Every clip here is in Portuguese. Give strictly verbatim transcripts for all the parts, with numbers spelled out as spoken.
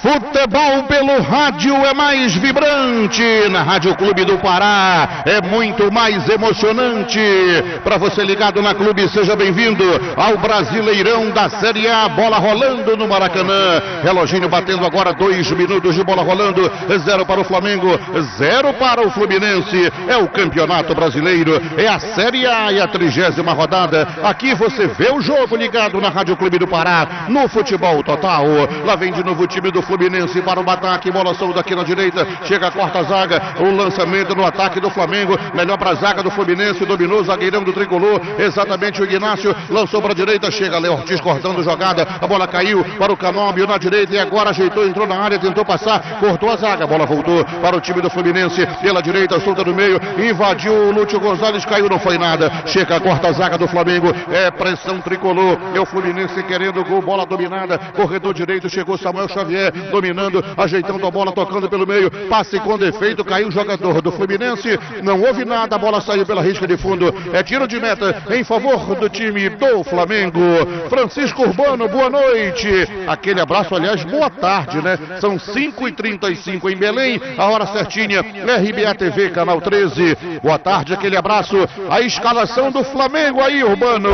Futebol pelo rádio é mais vibrante, na Rádio Clube do Pará é muito mais emocionante. Para você ligado na Clube, seja bem-vindo ao Brasileirão da Série A, bola rolando no Maracanã. Reloginho batendo agora, dois minutos de bola rolando, zero para o Flamengo, zero para o Fluminense. É o Campeonato Brasileiro, é a Série A e a trigésima rodada. Aqui você vê o jogo ligado na Rádio Clube do Pará, no Futebol Total. Lá vem de novo o time do Fluminense para o ataque, bola solta aqui na direita, chega a quarta zaga, o lançamento no ataque do Flamengo, melhor para a zaga do Fluminense, dominou o zagueirão do Tricolor, exatamente o Ignácio, lançou para a direita, chega Léo Ortiz cortando jogada, a bola caiu para o Canóbio na direita e agora ajeitou, entrou na área, tentou passar, cortou a zaga, a bola voltou para o time do Fluminense, pela direita, solta no meio, invadiu o Lúcio Gonzalez, caiu, não foi nada, chega a quarta zaga do Flamengo, é pressão Tricolor, é o Fluminense querendo gol, bola dominada, corredor direito, chegou Samuel Xavier, dominando, ajeitando a bola, tocando pelo meio, passe com defeito, caiu o jogador do Fluminense, não houve nada, a bola saiu pela risca de fundo, é tiro de meta em favor do time do Flamengo. Francisco Urbano, boa noite, aquele abraço, aliás, boa tarde, né? São cinco e trinta e cinco em Belém, a hora certinha, R B A T V, canal treze, boa tarde, aquele abraço, a escalação do Flamengo aí, Urbano.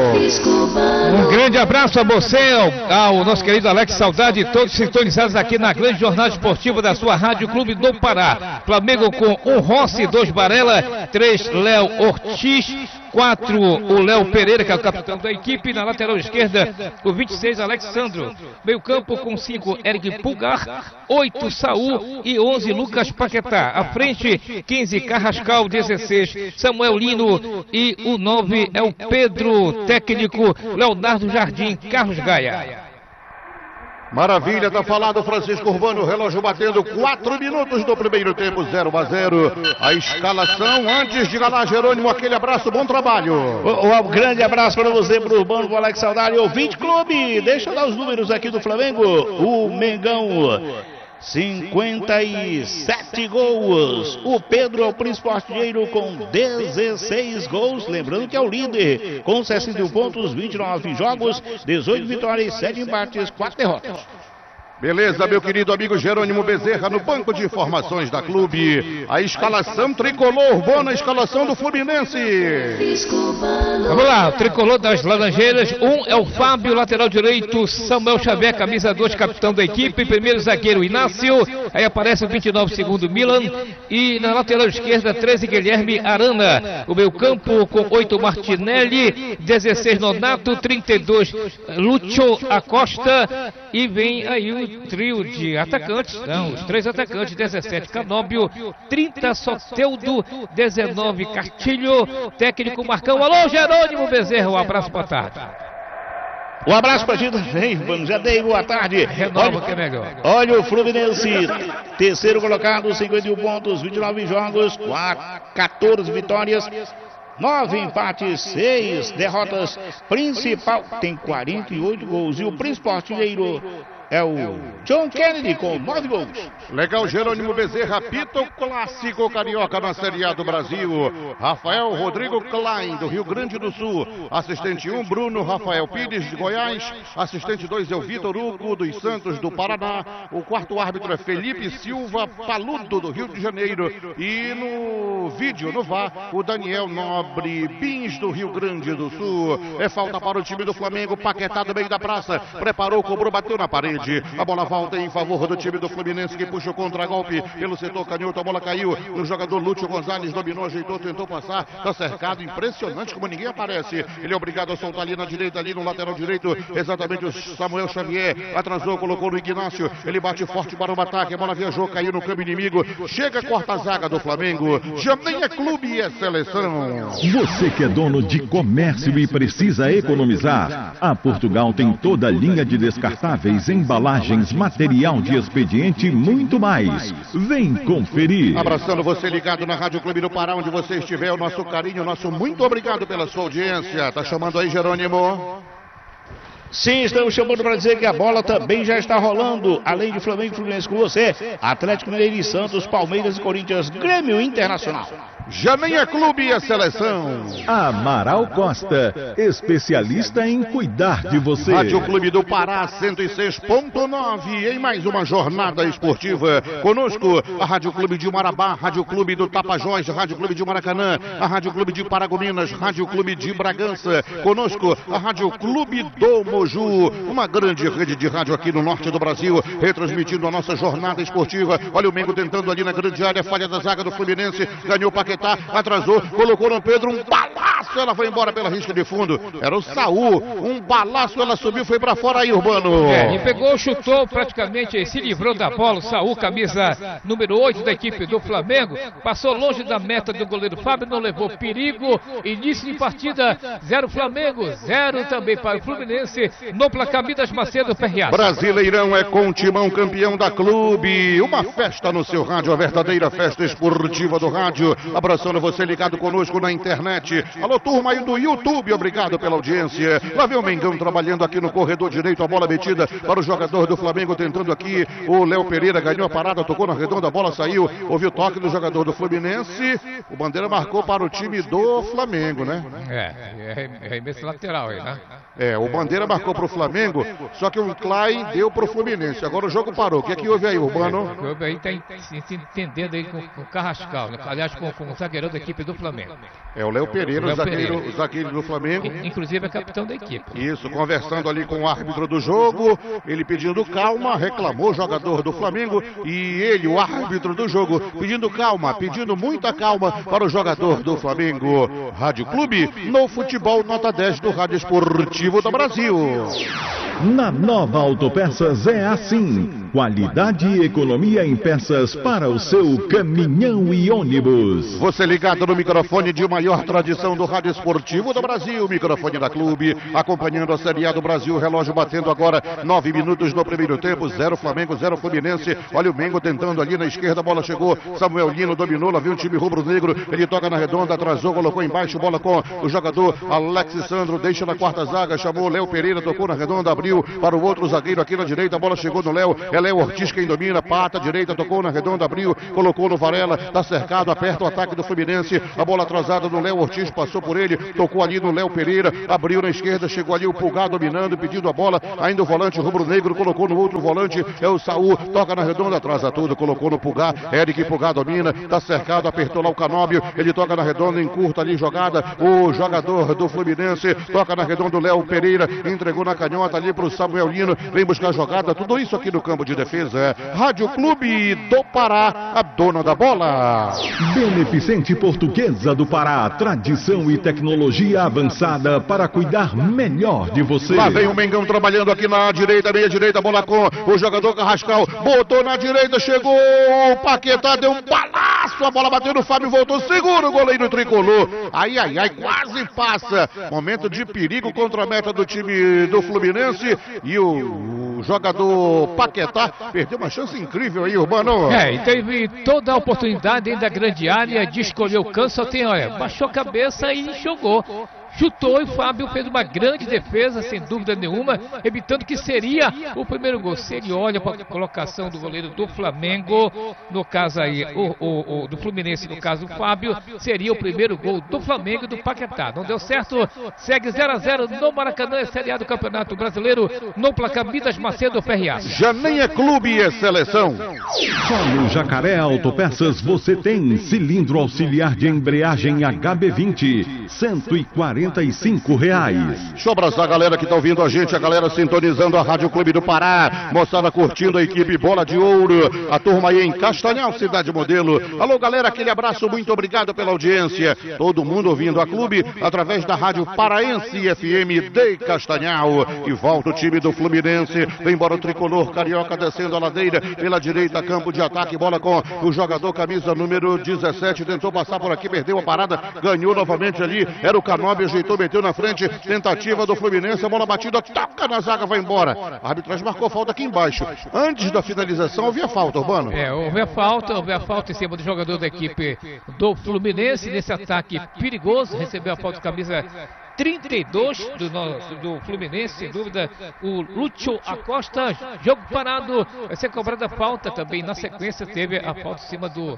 Um grande abraço a você, ao, ao nosso querido Alex Saudade, todos sintonizados aqui na grande jornada esportiva da sua Rádio Clube do Pará. Flamengo com um Rossi, dois Barella, três Léo Ortiz, quatro o Léo Pereira, que é o capitão da equipe, na lateral esquerda o vinte e seis Alexandro, meio campo com cinco Eric Pulgar, oito Saul e onze Lucas Paquetá, à frente quinze Carrascal, dezesseis Samuel Lino e o nove é o Pedro, técnico Leonardo Jardim, Carlos Gaia. Maravilha, tá falado Francisco Urbano, relógio batendo quatro minutos do primeiro tempo, zero a zero. A escalação antes de galar, Jerônimo, aquele abraço, bom trabalho. Um, um grande abraço para você, pro Urbano, pro Alex Saudade, ouvinte Clube. Deixa eu dar os números aqui do Flamengo. O Mengão, cinquenta e sete gols. O Pedro é o principal artilheiro com dezesseis gols. Lembrando que é o líder com sessenta e um pontos, vinte e nove jogos, dezoito vitórias, sete empates, quatro derrotas. Beleza, meu querido amigo Jerônimo Bezerra, no banco de informações da Clube. A escalação Tricolor, boa na escalação do Fluminense. Vamos lá, o Tricolor das Laranjeiras. Um é o Fábio, lateral direito, Samuel Xavier, camisa dois, capitão da equipe. Primeiro zagueiro, Inácio. Aí aparece o vinte e nove, segundo Milan. E na lateral esquerda, treze, Guilherme Arana. O meio campo com oito, Martinelli. dezesseis, Nonato. trinta e dois, Lúcio Acosta. E vem aí o trio de atacantes, não, os três atacantes, dezessete Canóbio, trinta Soteldo, dezenove Cartilho, técnico Marcão. Alô, Jerônimo Bezerra, um abraço, boa tarde. Um abraço pra gente também, vamos, já dei boa tarde. Renova olha, que é melhor. Olha o Fluminense, terceiro colocado, cinquenta e um pontos, vinte e nove jogos, quatorze vitórias, nove empates, seis derrotas. Principal tem quarenta e oito gols e o principal artilheiro é o John Kennedy com nove gols. Legal, Jerônimo Bezerra, apita o clássico carioca na Série A do Brasil. Rafael Rodrigo Klein, do Rio Grande do Sul. Assistente um, Bruno Rafael Pires, de Goiás. Assistente dois é o Vitor Hugo, dos Santos, do Paraná. O quarto árbitro é Felipe Silva Paludo, do Rio de Janeiro. E no vídeo, no V A R, o Daniel Nobre Bins, do Rio Grande do Sul. É falta para o time do Flamengo, Paquetá do meio da praça. Preparou, cobrou, bateu na parede. A bola volta em favor do time do Fluminense, que puxa o contra-golpe pelo setor canhoto. A bola caiu no jogador Lúcio Gonzalez, dominou, ajeitou, tentou passar. Está cercado, impressionante como ninguém aparece. Ele é obrigado a soltar ali na direita, ali no lateral direito. Exatamente o Samuel Xavier. Atrasou, colocou no Ignácio. Ele bate forte para o ataque. A bola viajou, caiu no campo inimigo. Chega a quarta zaga do Flamengo. Já nem é clube e é seleção. Você que é dono de comércio e precisa economizar, a Portugal tem toda a linha de descartáveis em embalagens, material de expediente e muito mais. Vem conferir. Abraçando você ligado na Rádio Clube do Pará, onde você estiver, o nosso carinho, nosso muito obrigado pela sua audiência. Tá chamando aí, Jerônimo? Sim, estamos chamando para dizer que a bola também já está rolando. Além de Flamengo e Fluminense com você, Atlético Mineiro e Santos, Palmeiras e Corinthians, Grêmio Internacional. Já nem é clube e é seleção. Amaral Costa, especialista em cuidar de você. Rádio Clube do Pará cento e seis ponto nove, em mais uma jornada esportiva. Conosco, a Rádio Clube de Marabá, Rádio Clube do Tapajós, Rádio Clube de Maracanã, a Rádio Clube de Paragominas, Rádio Clube de Bragança. Conosco, a Rádio Clube do Moju, uma grande rede de rádio aqui no norte do Brasil, retransmitindo a nossa jornada esportiva. Olha o Mengo tentando ali na grande área, falha da zaga do Fluminense, ganhou o Paquetá, atrasou, colocou no Pedro, um balaço, ela foi embora pela risca de fundo. Era o Saul, um balaço, ela subiu, foi pra fora aí, Urbano. É, e pegou, chutou, praticamente se livrou da bola. O Saul, camisa número oito da equipe do Flamengo, passou longe da meta do goleiro Fábio, não levou perigo. Início de partida, zero Flamengo, zero também para o Fluminense, no placar Midas Macedo Ferreira. Brasileirão é com Timão, campeão da Clube. Uma festa no seu rádio, a verdadeira festa esportiva do rádio. Abraçando você ligado conosco na internet. Alô, turma aí do YouTube, obrigado pela audiência. Lá vem o Mengão trabalhando aqui no corredor direito, a bola metida para o jogador do Flamengo, tentando aqui. O Léo Pereira ganhou a parada, tocou na redonda, a bola saiu. Houve o toque do jogador do Fluminense. O Bandeira marcou para o time do Flamengo, né? É, é arremesso lateral aí, né? É, o Bandeira marcou para o Flamengo, só que o Klein deu para o Fluminense. Agora o jogo parou. O que é que houve aí, Urbano? O que houve aí está se entendendo aí com, com o Carrascal, né? Aliás, com, com o zagueirão da equipe do Flamengo. É o Léo Pereira, o, Léo zagueiro, Pereira. o zagueiro do Flamengo. Inclusive é capitão da equipe. Isso, conversando ali com o árbitro do jogo, ele pedindo calma, reclamou o jogador do Flamengo e ele, o árbitro do jogo, pedindo calma, pedindo muita calma para o jogador do Flamengo. Rádio Clube, no futebol nota dez do Rádio Esportivo do Brasil. Na Nova Autopeças é assim, qualidade e economia em peças para o seu caminhão e ônibus. Você ligado no microfone de maior tradição do Rádio Esportivo do Brasil, microfone da Clube, acompanhando a Série A do Brasil, relógio batendo agora, nove minutos no primeiro tempo, zero Flamengo, zero Fluminense. Olha o Mengo tentando ali na esquerda, a bola chegou, Samuel Lino dominou, lá viu o time rubro-negro, ele toca na redonda, atrasou, colocou embaixo, bola com o jogador Alex Sandro, deixa na quarta zaga, chamou o Léo Pereira, tocou na redonda, abriu para o outro zagueiro aqui na direita, a bola chegou no Léo, é Léo Ortiz quem domina, pata direita, tocou na redonda, abriu, colocou no Varela, tá cercado, aperta o ataque do Fluminense, a bola atrasada no Léo Ortiz, passou por ele, tocou ali no Léo Pereira, abriu na esquerda, chegou ali o Pulgar dominando, pedindo a bola, ainda o volante rubro-negro, colocou no outro volante, é o Saul, toca na redonda, atrasa tudo, colocou no Pulgar, Eric Pulgar domina, tá cercado, apertou lá o Canóbio, ele toca na redonda, encurta ali jogada, o jogador do Fluminense, toca na redonda o Léo Pereira, entregou na canhota ali pro Samuel Lino, vem buscar a jogada, tudo isso aqui no campo de defesa. Rádio Clube do Pará, a dona da bola. Beneficente Portuguesa do Pará, tradição e tecnologia avançada para cuidar melhor de você. Lá vem o Mengão trabalhando aqui na direita, meia direita, bola com o jogador Carrascal, botou na direita, chegou o Paquetá, deu um balaço, a bola bateu no Fábio, voltou, segura o goleiro tricolor. Ai, ai, ai, quase passa. Momento de perigo contra a meta do time do Fluminense e o, o jogador Paquetá perdeu uma chance incrível aí, Urbano. É, e teve toda a oportunidade dentro da grande área de escolher o canto, só tem, olha, baixou a cabeça e jogou. Chutou e o Fábio fez uma grande defesa, sem dúvida nenhuma, evitando que seria o primeiro gol. Se ele olha para a colocação do goleiro do Flamengo, no caso aí, o, o, o do Fluminense, no caso do Fábio, seria o primeiro gol do Flamengo e do Paquetá. Não deu certo, segue zero a zero no Maracanã, é Série A do Campeonato Brasileiro, no placar Midas Macedo Ferreira. Já nem é clube, é seleção. Só no Jacaré Autopeças você tem cilindro auxiliar de embreagem H B vinte, cento e quarenta e cinco reais. Deixa eu abraçar a galera que tá ouvindo a gente, a galera sintonizando a Rádio Clube do Pará, moçada curtindo a equipe Bola de Ouro, a turma aí em Castanhal, Cidade Modelo. Alô galera, aquele abraço, muito obrigado pela audiência, todo mundo ouvindo a Clube através da Rádio Paraense F M de Castanhal. E volta o time do Fluminense, vem embora o tricolor carioca descendo a ladeira, pela direita, campo de ataque, bola com o jogador camisa número dezessete, tentou passar por aqui, perdeu a parada, ganhou novamente ali, era o Canóbio, ajeitou, meteu na frente, tentativa do Fluminense, a bola batida, toca na zaga, vai embora. A arbitragem marcou falta aqui embaixo. Antes da finalização, houve a falta, Urbano. É, houve a falta, houve a falta em cima do jogador da equipe do Fluminense, nesse ataque perigoso, recebeu a falta de camisa trinta e dois do, do Fluminense, sem dúvida, o Lúcio Acosta, jogo parado, vai ser cobrada a falta também, na sequência teve a falta em cima do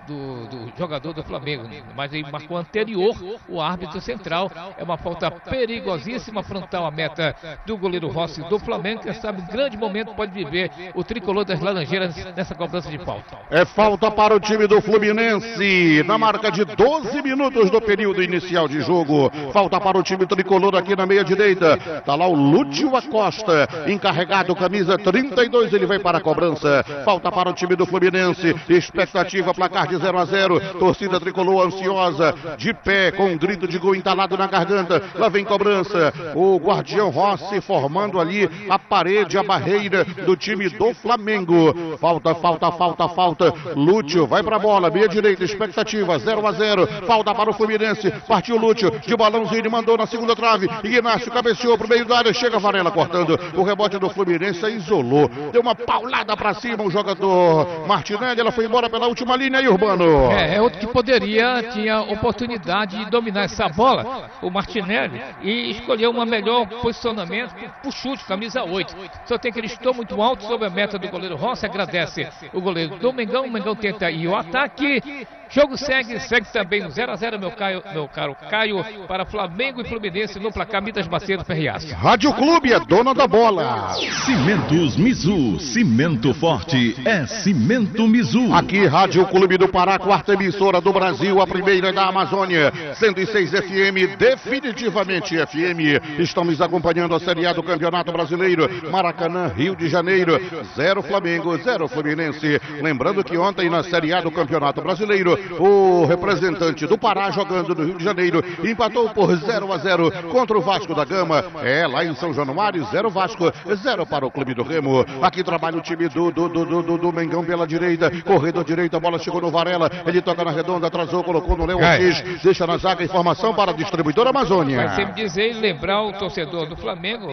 do, do jogador do Flamengo, mas ele marcou anterior o árbitro central. É uma falta perigosíssima, frontal à meta do goleiro Rossi do Flamengo. Quem sabe um grande momento pode viver o tricolor das Laranjeiras nessa cobrança de falta. É falta para o time do Fluminense na marca de doze minutos do período inicial de jogo. Falta para o time tricolor aqui na meia direita. Tá lá o Lúcio Acosta, encarregado, camisa trinta e dois, ele vai para a cobrança. Falta para o time do Fluminense. Expectativa, placar de zero a zero. Torcida tricolor ansiosa, de pé, com um grito de gol entalado na garganta. Lá vem cobrança. O guardião Rossi formando ali a parede, a barreira do time do Flamengo. Falta, falta, falta, falta. Lúcio vai para a bola, meia direita, expectativa, zero a zero. Falta para o Fluminense. Partiu Lúcio, de balãozinho, ele mandou na segunda trave. Ignacio cabeceou pro meio da área, chega Varela cortando. O rebote do Fluminense isolou. Deu uma paulada para cima o jogador Martinelli. Ela foi embora pela última linha aí, Urbano. É, é outro que poderia, tinha oportunidade de dominar essa bola, o Martinelli, e escolheu um melhor posicionamento pro chute, camisa oito. Só tem que ele estou muito alto sobre a meta do goleiro Rossi. Agradece o goleiro do Mengão. O Mengão tenta ir o ataque. Jogo segue, segue também o zero a zero, meu, Caio, meu caro Caio, para Flamengo e Fluminense no placar Midas Macedo Ferriaço. Rádio Clube é dona da bola. Cimentos Mizu, cimento forte é Cimento Mizu. Aqui, Rádio Clube do Pará, quarta emissora do Brasil, a primeira da Amazônia, cento e seis F M, definitivamente F M. Estamos acompanhando a Série A do Campeonato Brasileiro, Maracanã, Rio de Janeiro, zero Flamengo, zero Fluminense. Lembrando que ontem na Série A do Campeonato Brasileiro, o representante do Pará, jogando no Rio de Janeiro, empatou por zero a zero contra o Vasco da Gama. É, lá em São Januário, zero Vasco, zero para o Clube do Remo. Aqui trabalha o time do, do, do, do, do Mengão pela direita, corredor direito, a bola chegou no Varela, ele toca na redonda, atrasou, colocou no Léo Ortiz, deixa na zaga, informação para a distribuidora Amazônia. Vai sempre dizer e lembrar o torcedor do Flamengo,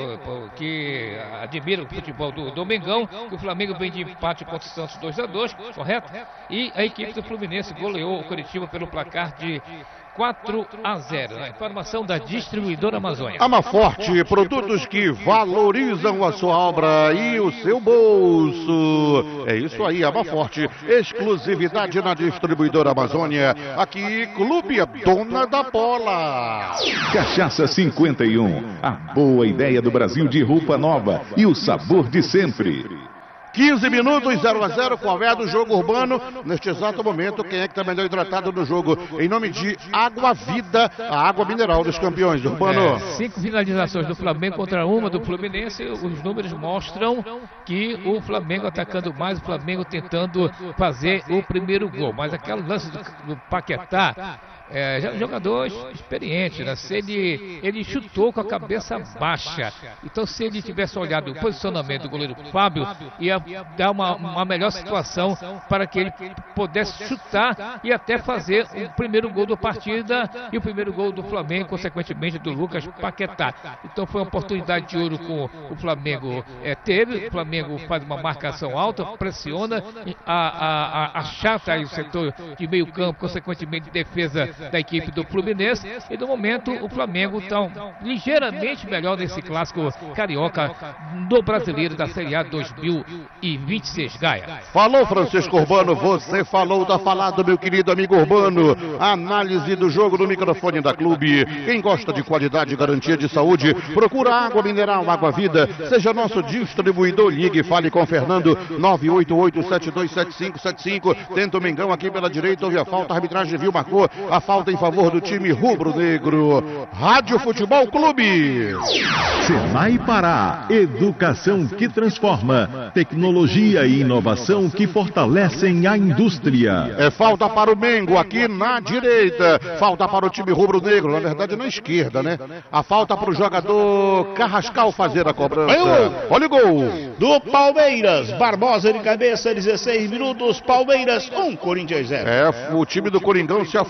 que admira o futebol do, do Mengão, que o Flamengo vem de empate contra o Santos dois a dois, correto? E a equipe do Fluminense goleou o Curitiba pelo placar de quatro a zero. A informação da distribuidora Amazônia. Amaforte, produtos que valorizam a sua obra e o seu bolso. É isso aí, Amaforte, exclusividade na distribuidora Amazônia. Aqui, Clube é dona da bola. Cachaça cinquenta e um, a boa ideia do Brasil de roupa nova e o sabor de sempre. quinze minutos, zero a zero, qual é do jogo, Urbano? Neste exato momento, quem é que está melhor hidratado no jogo? Em nome de Água Vida, a água mineral dos campeões, Urbano. É, cinco finalizações do Flamengo contra uma do Fluminense. Os números mostram que o Flamengo atacando mais, o Flamengo tentando fazer o primeiro gol. Mas aquele lance do, do Paquetá, é, já um jogador experiente, né? Se ele, ele chutou com a cabeça baixa. Então, se ele tivesse olhado o posicionamento do goleiro Fábio, ia dar uma, uma melhor situação para que ele pudesse chutar e até fazer o primeiro gol da partida e o primeiro gol do Flamengo, consequentemente do Lucas Paquetá. Então, foi uma oportunidade de ouro com o Flamengo é, teve. O Flamengo faz uma marcação alta, pressiona, a, a, a, achata aí o setor de meio campo, consequentemente de defesa da equipe do Fluminense, e no momento o Flamengo está ligeiramente melhor nesse clássico carioca do brasileiro da Série A dois mil e vinte e seis, Gaia. Falou, Francisco Urbano, você falou, tá falado, meu querido amigo Urbano. Análise do jogo no microfone da Clube. Quem gosta de qualidade e garantia de saúde, procura água mineral, Água Vida, seja nosso distribuidor, ligue e fale com Fernando, nove oito oito, sete dois sete cinco sete cinco. Tenta o Mengão aqui pela direita, houve a falta, a arbitragem viu, marcou a falta em favor do time rubro-negro. Rádio Futebol Clube. Senai Pará, educação que transforma, tecnologia e inovação que fortalecem a indústria. É falta para o Mengo aqui na direita, falta para o time rubro-negro, na verdade na esquerda, né? A falta para o jogador Carrascal fazer a cobrança. Olha o gol do Palmeiras, Barbosa de cabeça, dezesseis minutos, Palmeiras um, Corinthians zero. É, o time do Coringão se afundando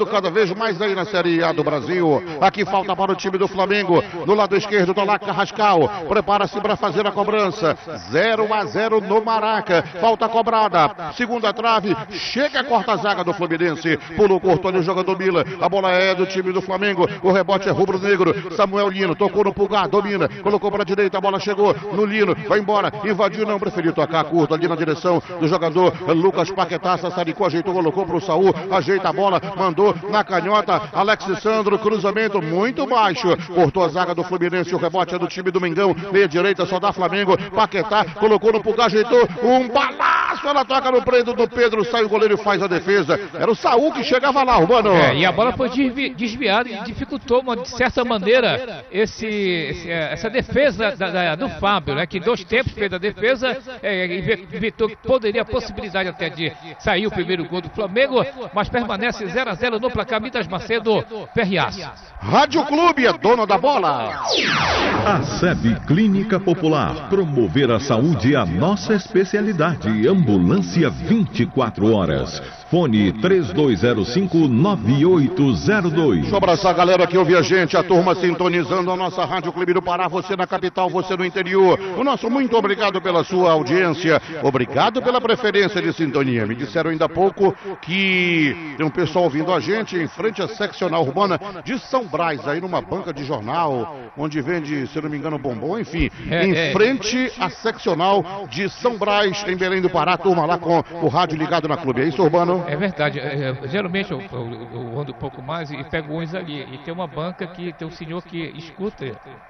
chegando cada vez mais aí na Série A do Brasil. Aqui falta para o time do Flamengo. No lado esquerdo do lá Carrascal. Prepara-se para fazer a cobrança. zero a zero no Maraca. Falta cobrada. Segunda trave. Chega a corta-zaga do Fluminense. Pulou, cortou ali o jogador Mila. A bola é do time do Flamengo. O rebote é rubro-negro. Samuel Lino tocou no Pulgar. Domina. Colocou para a direita. A bola chegou no Lino. Vai embora. Invadiu. Não preferiu tocar curto ali na direção do jogador Lucas Paquetá. Sassaricou. Ajeitou. Colocou para o Saul. Ajeita a bola. Mandou na canhota. Alex Sandro. Cruzamento muito baixo. Cortou a zaga do Fluminense. O rebote é do time do Mengão. Meia direita só dá Flamengo. Paquetá colocou no Pulgar. Ajeitou. Um balaço. Ela toca no preto do Pedro. Sai o goleiro e faz a defesa. Era o Saul que chegava lá, Urbano. É, e a bola foi desvi desviada e dificultou, uma, de certa maneira, esse, esse, essa defesa da, da, do Fábio, né? Que em dois tempos fez a defesa, é, evitou que poderia a possibilidade até de sair o primeiro gol do Flamengo, mas permanece zero a zero no placar. Midas Macedo, Ferriaço. Rádio Clube é dono da bola. A S E B Clínica Popular. Promover a saúde é a nossa especialidade. Ambulância vinte e quatro horas. Fone três dois zero cinco, nove oito zero dois. Deixa eu abraçar a galera que ouve a gente, a turma sintonizando a nossa Rádio Clube do Pará, você na capital, você no interior. O nosso muito obrigado pela sua audiência, obrigado pela preferência de sintonia. Me disseram ainda há pouco que tem um pessoal ouvindo a gente em frente à seccional urbana de São Brás, aí numa banca de jornal, onde vende, se não me engano, bombom, enfim, é, em é. frente à seccional de São Brás, em Belém do Pará, turma lá com o rádio ligado na Clube. É isso, Urbano? É verdade, é, é, geralmente eu, eu, eu ando um pouco mais e pego uns ali, e tem uma banca que tem um senhor que escuta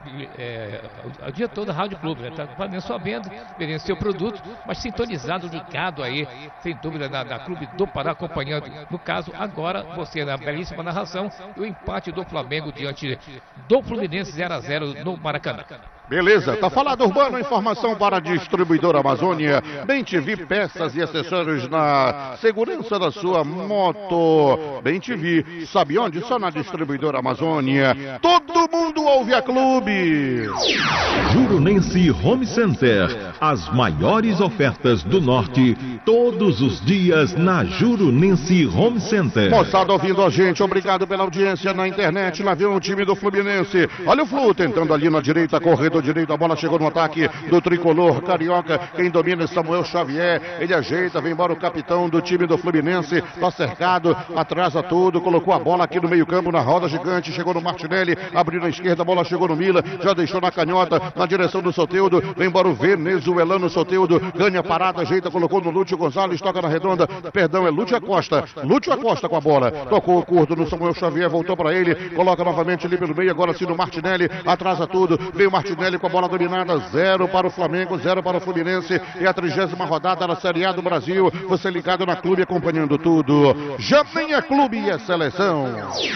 é, o, o dia todo a Rádio Clube, né? Tá fazendo sua venda, vendendo seu produto, mas sintonizado, ligado aí, sem dúvida, na, na Clube do Pará, acompanhando, no caso, agora, você na belíssima narração, o empate do Flamengo diante do Fluminense zero a zero no Maracanã. Beleza, tá falado, Urbano. Informação para a distribuidora Amazônia. Bem T V, peças e acessórios na segurança da sua moto. Bem T V, sabe onde? Só na distribuidora Amazônia. Todo mundo ouve a Clube. Jurunense Home Center. As maiores ofertas do norte, todos os dias na Jurunense Home Center. Moçada ouvindo a gente, obrigado pela audiência na internet. Lá vem o time do Fluminense. Olha o Flu tentando ali na direita, corredor direito, a bola chegou no ataque do tricolor carioca. Quem domina é Samuel Xavier. Ele ajeita, vem embora o capitão do time do Fluminense. Tá cercado, atrasa tudo. Colocou a bola aqui no meio-campo, na roda gigante. Chegou no Martinelli, abriu na esquerda, a bola chegou no Mila. Já deixou na canhota, na direção do Soteldo. Vem embora o venezuelano Soteldo. Ganha parada, ajeita, colocou no Lúcio Gonzalez. Toca na redonda, perdão, é Lúcio Acosta. Lúcio Acosta com a bola. Tocou o curto no Samuel Xavier, voltou para ele. Coloca novamente ali pelo meio, agora sim no Martinelli. Atrasa tudo, vem o Martinelli com a bola dominada, zero para o Flamengo, zero para o Fluminense. É a trigésima rodada da Série A do Brasil. Você ligado na Clube acompanhando tudo. Já vem a Clube e a seleção.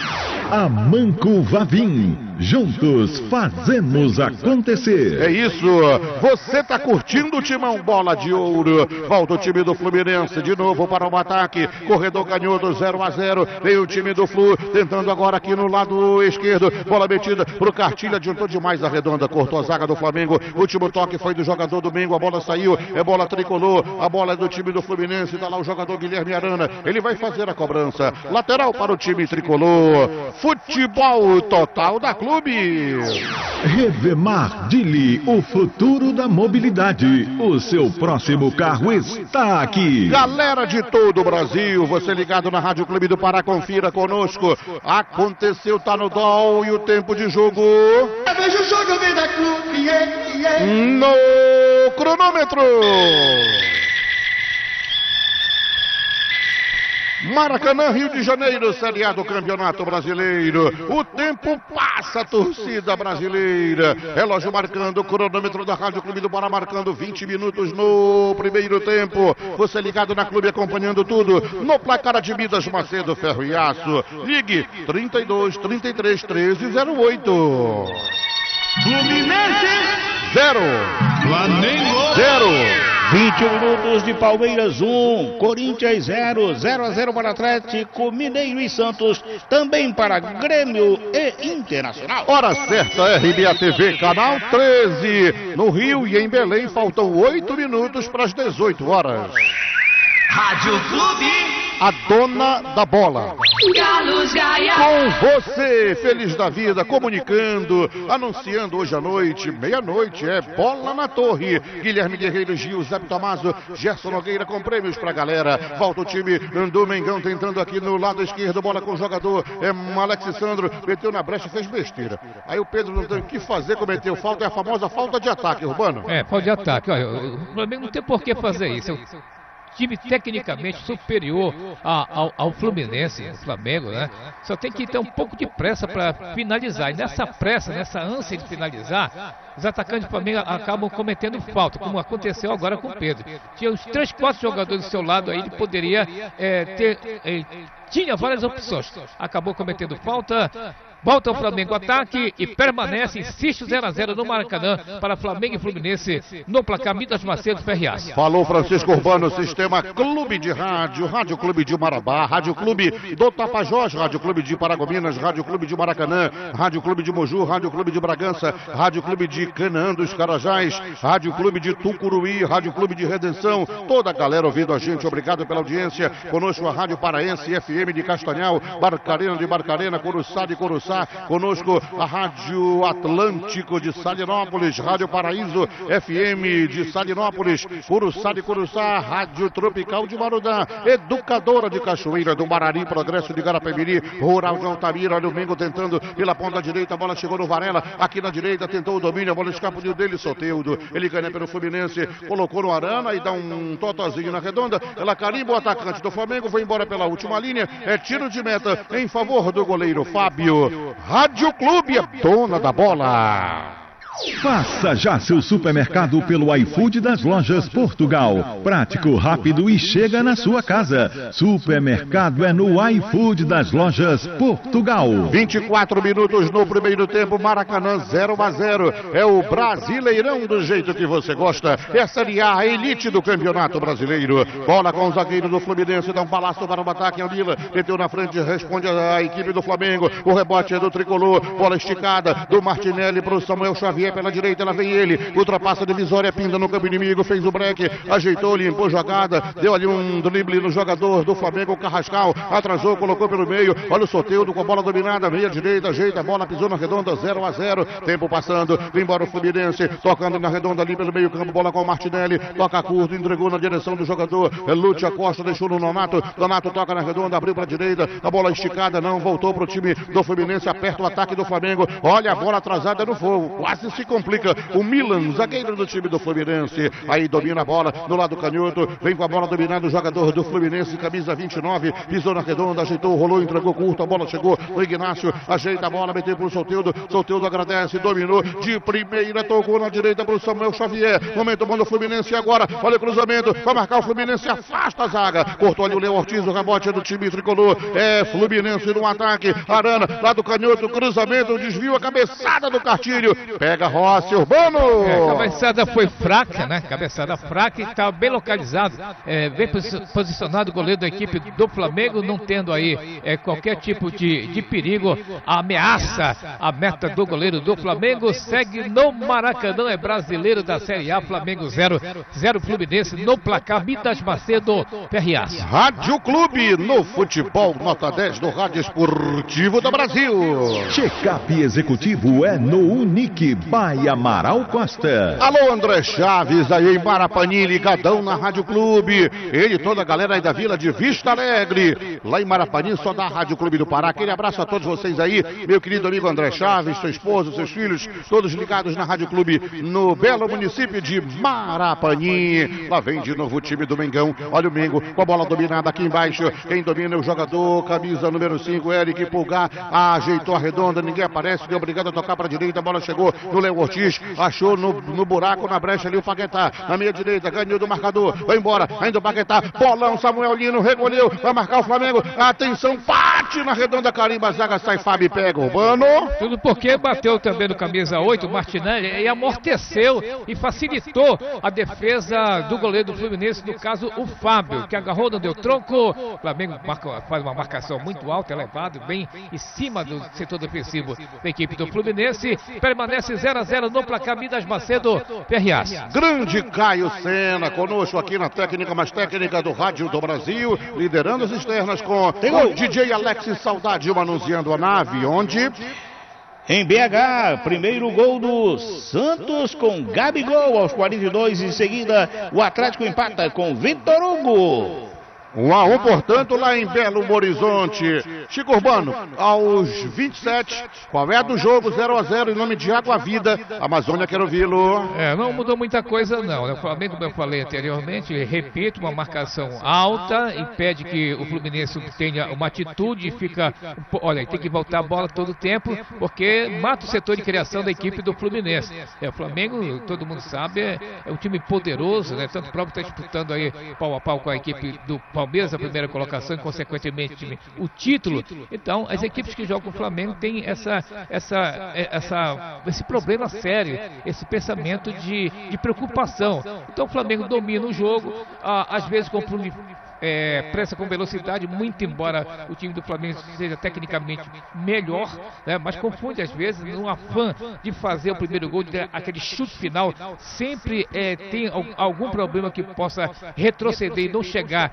Amanco Vavim, juntos fazemos acontecer. É isso, você tá curtindo o Timão Bola de Ouro. Volta o time do Fluminense de novo para o ataque. Corredor canhoto, zero a zero. Vem o time do Flu, tentando agora aqui no lado esquerdo. Bola metida pro Cartilha, adiantou demais a redonda, cortou a zaga do Flamengo. Último toque foi do jogador domingo, a bola saiu, é bola tricolor. A bola é do time do Fluminense, tá lá o jogador Guilherme Arana. Ele vai fazer a cobrança. Lateral para o time tricolor. Futebol total da Clube. Revemar Dili, o futuro da mobilidade. O seu próximo carro está aqui. Galera de todo o Brasil, você ligado na Rádio Clube do Pará, confira conosco. Aconteceu, tá no D O L e o tempo de jogo. Eu vejo o jogo, vem da Clube, yeah, yeah. No cronômetro. Maracanã, Rio de Janeiro, Série A do Campeonato Brasileiro. O tempo passa, torcida brasileira. Relógio marcando, cronômetro da Rádio Clube do Pará marcando vinte minutos no primeiro tempo. Você ligado na Clube acompanhando tudo. No placar de Midas Macedo, Ferro e Aço. Ligue trinta e dois, trinta e três, treze, zero oito. Fluminense zero. Flamengo Zero. vinte minutos de Palmeiras um, Corinthians zero, zero a zero para Atlético Mineiro e Santos, também para Grêmio e Internacional. Hora certa, R B A T V, canal treze. No Rio e em Belém faltam oito minutos para as dezoito horas. Rádio Clube a dona da bola. Carlos Gaia. Com você, feliz da vida, comunicando, anunciando hoje à noite, meia-noite, é Bola na Torre. Guilherme Guerreiro, Gil, Zé Tomaso, Gerson Nogueira com prêmios pra galera. Volta o time do Mengão tentando aqui no lado esquerdo, bola com o jogador, é Alex Sandro, meteu na brecha e fez besteira. Aí o Pedro não tem o que fazer, cometeu falta, é a famosa falta de ataque, Urbano. É, falta de ataque. Olha, o Flamengo não tem por que fazer isso. Time tecnicamente superior a, ao, ao Fluminense, o Flamengo, né? Só tem que ter um pouco de pressa para finalizar. E nessa pressa, nessa ânsia de finalizar, os atacantes do Flamengo acabam cometendo falta, como aconteceu agora com o Pedro. Tinha uns três, quatro jogadores do seu lado aí, ele poderia é, ter... É, tinha várias opções. Acabou cometendo falta. Volta o Flamengo ataque e permanece, insiste zero a zero no Maracanã para Flamengo e Fluminense no placar Midas Macedo Ferriaça. Falou Francisco Urbano, Sistema Clube de Rádio, Rádio Clube de Marabá, Rádio Clube do Tapajós, Rádio Clube de Paragominas, Rádio Clube de Maracanã, Rádio Clube de Moju, Rádio Clube de Bragança, Rádio Clube de Canaã dos Carajás, Rádio Clube de Tucuruí, Rádio Clube de Redenção, toda a galera ouvindo a gente, obrigado pela audiência. Conosco a Rádio Paraense, F M de Castanhal, Barcarena de Barcarena, Coruçá de Coruçá. Conosco a Rádio Atlântico de Salinópolis, Rádio Paraíso F M de Salinópolis, Curuçá de Curuçá, Rádio Tropical de Marudá, Educadora de Cachoeira do Marari, Progresso de Garapemiri, Rural de Altamira. Olha o Mengo tentando pela ponta direita, a bola chegou no Varela, aqui na direita tentou o domínio, a bola escapou dele, Soteldo, ele ganha pelo Fluminense, colocou no Arana e dá um totozinho na redonda, ela carimba o atacante do Flamengo, foi embora pela última linha, é tiro de meta em favor do goleiro Fábio. Rádio Clube, a dona da bola. Faça já seu supermercado pelo iFood das Lojas Portugal. Prático, rápido e chega na sua casa. Supermercado é no iFood das Lojas Portugal. vinte e quatro minutos no primeiro tempo, Maracanã zero a zero. É o Brasileirão do jeito que você gosta. É a Série A, a elite do Campeonato Brasileiro. Bola com o zagueiro do Fluminense, dá um balaço para o ataque. A Lila meteu na frente, responde a equipe do Flamengo. O rebote é do Tricolor. Bola esticada do Martinelli para o Samuel Xavier. Pela direita, lá vem ele, ultrapassa a divisória, pinda no campo inimigo, fez o break, ajeitou, limpou jogada, deu ali um drible no jogador do Flamengo, o Carrascal, atrasou, colocou pelo meio, olha o Soteldo com a bola dominada, meia direita, ajeita a bola, pisou na redonda, zero a zero, tempo passando, vem embora o Fluminense, tocando na redonda ali pelo meio campo, bola com o Martinelli, toca curto, entregou na direção do jogador, Lúcio Costa, deixou no Nonato, Donato toca na redonda, abriu para a direita, a bola esticada, não, voltou para o time do Fluminense, aperta o ataque do Flamengo, olha a bola atrasada no fogo, quase se complica o Milan, zagueiro do time do Fluminense, aí domina a bola no lado canhoto, vem com a bola dominando o jogador do Fluminense, camisa vinte e nove, pisou na redonda, ajeitou, rolou, entregou curto, a bola chegou no Ignácio, ajeita a bola, meteu pro Soteldo, Soteldo agradece, dominou de primeira, tocou na direita pro Samuel Xavier, momento bom do Fluminense agora, olha o cruzamento, vai marcar o Fluminense, afasta a zaga, cortou ali o Léo Ortiz, o rebote do time tricolor, é Fluminense no ataque, Arana, lá do canhoto, cruzamento, desvio, a cabeçada do Cartilho, pega Rossi, Urbano. É, a cabeçada foi fraca, né? Cabeçada fraca e estava bem localizado, é, bem posicionado o goleiro da equipe do Flamengo, não tendo aí é, qualquer tipo de, de perigo. A ameaça, a meta do goleiro do Flamengo segue no Maracanã, é Brasileiro da Série A, Flamengo zero, zero Fluminense no placar Midas Macedo Ferriaça. Rádio Clube no futebol, nota dez do Rádio Esportivo do Brasil. Check-up executivo é no Unique by Amaral Costa. Alô, André Chaves, aí em Marapani, ligadão na Rádio Clube. Ele e toda a galera aí da Vila de Vista Alegre. Lá em Marapani, só da Rádio Clube do Pará. Aquele abraço a todos vocês aí, meu querido amigo André Chaves, sua esposa, seus filhos, todos ligados na Rádio Clube no belo município de Marapani. Lá vem de novo o time do Mengão. Olha o Mengo com a bola dominada aqui embaixo. Quem domina é o jogador, camisa número cinco, Eric Pulgar. Ajeitou a redonda, ninguém aparece, deu obrigado a tocar para a direita. A bola chegou no Léo Ortiz, achou no, no buraco, na brecha ali o Paquetá, na meia direita, ganhou do marcador, vai embora, ainda o Paquetá, bolão, Samuel Lino, recolheu, vai marcar o Flamengo. Flamengo. Atenção, bate na redonda, carimba, a zaga sai, Fábio pega, Urbano. Tudo porque bateu também no camisa oito, o Martinelli, e amorteceu e facilitou a defesa do goleiro do Fluminense, no caso o Fábio, que agarrou, não deu tronco. O Flamengo marca, faz uma marcação muito alta, elevada, bem em cima do setor defensivo da equipe do Fluminense. Permanece zero a zero no placar. Minas Macedo, P R A. Grande Caio Sena, conosco aqui na técnica mais técnica do Rádio do Brasil, liderando as externas com o D J Alex Saudade, manuseando a nave, onde... Em B H, primeiro gol do Santos com Gabigol aos quarenta e dois. Em seguida, o Atlético empata com Vitor Hugo. um a um, portanto, lá em Belo Horizonte. Chico Urbano, aos vinte e sete, qual é a do jogo? zero a zero, em nome de Água Vida. Amazônia, quero ouvi-lo. É, não mudou muita coisa não, né? O Flamengo, como eu falei anteriormente, repito, uma marcação alta, impede que o Fluminense tenha uma atitude e fica, olha, tem que voltar a bola todo o tempo, porque mata o setor de criação da equipe do Fluminense. É, o Flamengo, todo mundo sabe, é, é um time poderoso, né? Tanto o próprio está disputando aí pau a pau com a equipe do Palmeiras, a primeira colocação, e consequentemente o título. Então, as equipes que jogam com o Flamengo têm essa, essa, essa, esse problema sério, esse pensamento de, de preocupação. Então, o Flamengo domina o jogo, ah, às vezes com É, pressa com velocidade, muito embora o time do Flamengo seja tecnicamente melhor, né, mas confunde às vezes no afã de fazer o primeiro gol, de aquele chute final, sempre é, tem algum problema que possa retroceder e não chegar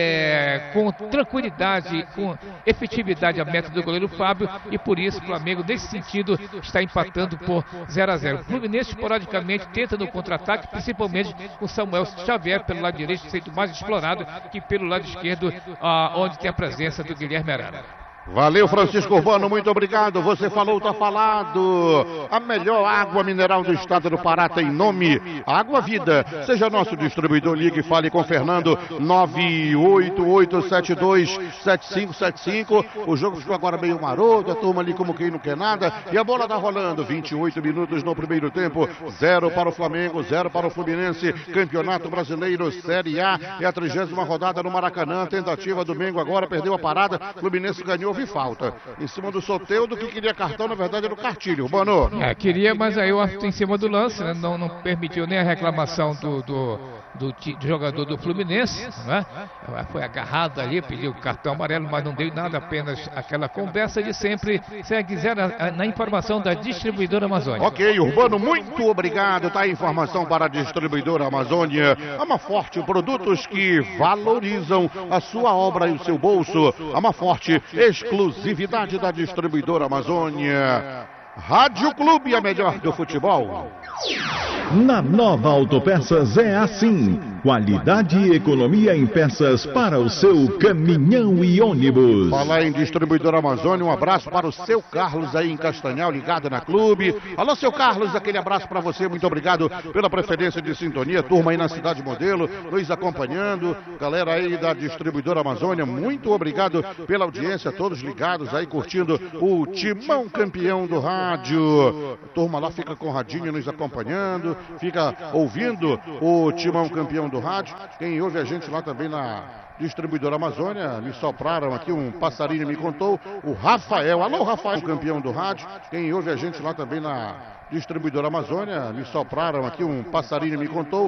é, com tranquilidade, com efetividade a meta do goleiro Fábio, e por isso o Flamengo nesse sentido está empatando por zero a zero. O Fluminense esporadicamente tenta no contra-ataque, principalmente com Samuel Xavier pelo lado direito, sendo mais explorado que pelo lado esquerdo, ah, onde tem a presença do Guilherme Arana. Valeu, Francisco Urbano, muito obrigado. Você falou, tá falado. A melhor água mineral do estado do Pará tem nome Água Vida. Seja nosso distribuidor, ligue e fale com Fernando, nove oito oito sete dois sete cinco sete cinco. O jogo ficou agora meio maroto, a turma ali como quem não quer nada. E a bola tá rolando, vinte e oito minutos no primeiro tempo. Zero para o Flamengo, zero para o Fluminense. Campeonato Brasileiro, Série A. É a trigésima rodada no Maracanã. Tentativa do Mengo agora, perdeu a parada. Fluminense ganhou. Falta em cima do Soteldo, que queria cartão, na verdade era o Cartilho. Urbano. É, queria, mas aí o árbitro em cima do lance, né? não, não permitiu nem a reclamação do, do, do, do jogador do Fluminense, né? Foi agarrado ali, pediu cartão amarelo, mas não deu nada, apenas aquela conversa de sempre. Segue zero na informação da distribuidora Amazônia. Ok, Urbano, muito obrigado. Tá a informação para a distribuidora Amazônia. Amaforte, produtos que valorizam a sua obra e o seu bolso. Amaforte, exclusividade da distribuidora Amazônia. Rádio Clube, a melhor do futebol. Na Nova Autopeças é assim. Qualidade e economia em peças para o seu caminhão e ônibus. Falar em distribuidora Amazônia, um abraço para o seu Carlos aí em Castanhal, ligado na Clube. Alô, seu Carlos, aquele abraço para você, muito obrigado pela preferência de sintonia. Turma aí na Cidade Modelo, nos acompanhando. Galera aí da distribuidora Amazônia, muito obrigado pela audiência, todos ligados aí, curtindo o Timão Campeão do Rádio. Turma lá fica com o radinho nos acompanhando, fica ouvindo o Timão Campeão do Rádio. Quem ouve a gente lá também na distribuidora Amazônia, me sopraram aqui, um passarinho me contou, o Rafael. Alô, Rafael, campeão do rádio. Quem ouve a gente lá também na distribuidora Amazônia, me sopraram aqui, um passarinho me contou,